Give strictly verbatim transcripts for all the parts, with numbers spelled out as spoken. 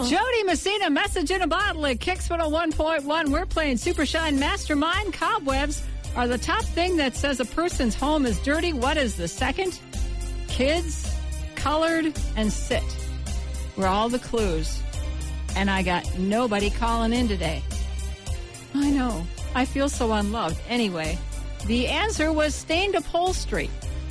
Jody Messina, message in a bottle at Kicks one oh one point one. We're playing Super Shine Mastermind. Cobwebs are the top thing that says a person's home is dirty. What is the second? Kids, colored, and sit were all the clues. And I got nobody calling in today. I know. I feel so unloved. Anyway, the answer was stained upholstery.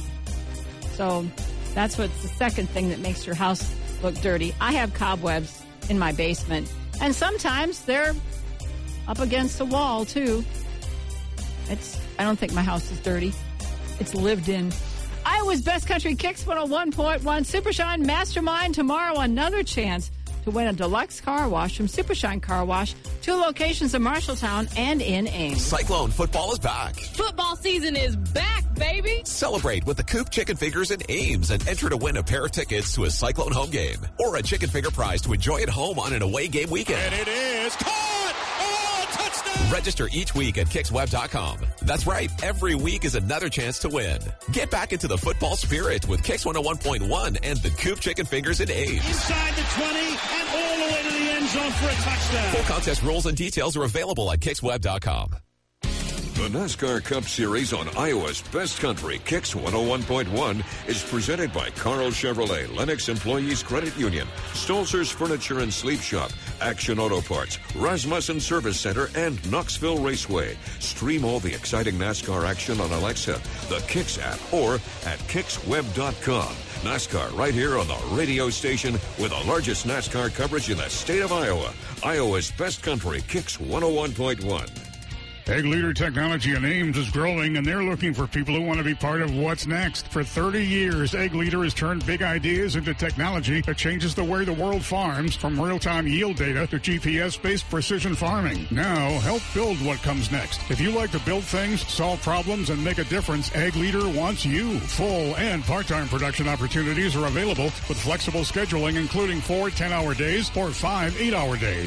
So that's what's the second thing that makes your house look dirty. I have cobwebs in my basement. And sometimes they're up against the wall, too. It's. I don't think my house is dirty. It's lived in. Iowa's Best Country Kicks one oh one point one. Super Shine Mastermind. Tomorrow, another chance to win a deluxe car wash from Super Shine Car Wash. Two locations in Marshalltown and in Ames. Cyclone football is back. Football season is back, baby. Celebrate with the Coop Chicken Fingers in Ames and enter to win a pair of tickets to a Cyclone home game or a chicken finger prize to enjoy at home on an away game weekend. And it is caught! Oh, touchdown! Register each week at Kicks Web dot com. That's right. Every week is another chance to win. Get back into the football spirit with Kicks one oh one point one and the Coop Chicken Fingers in Ames. Inside the twenty and all the way to the end zone for a touchdown. Full contest rules and details are available at Kicks Web dot com. The NASCAR Cup Series on Iowa's Best Country, Kicks one oh one point one, is presented by Carl Chevrolet, Lennox Employees Credit Union, Stolzer's Furniture and Sleep Shop, Action Auto Parts, Rasmussen Service Center, and Knoxville Raceway. Stream all the exciting NASCAR action on Alexa, the Kicks app, or at Kicks Web dot com. NASCAR right here on the radio station with the largest NASCAR coverage in the state of Iowa. Iowa's Best Country, Kicks one oh one point one. Egg Leader Technology in Ames is growing, and they're looking for people who want to be part of what's next. For thirty years, Egg Leader has turned big ideas into technology that changes the way the world farms, from real-time yield data to G P S-based precision farming. Now, help build what comes next. If you like to build things, solve problems, and make a difference, Egg Leader wants you. Full and part-time production opportunities are available with flexible scheduling, including four ten-hour days or five eight-hour days.